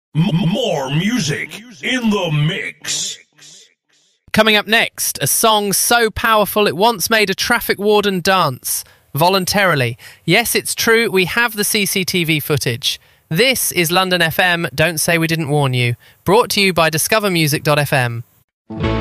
More music in the mix. Coming up next, a song so powerful it once made a traffic warden dance. Voluntarily. Yes, it's true, we have the CCTV footage. This is London FM, Don't Say We Didn't Warn You. Brought to you by discovermusic.fm.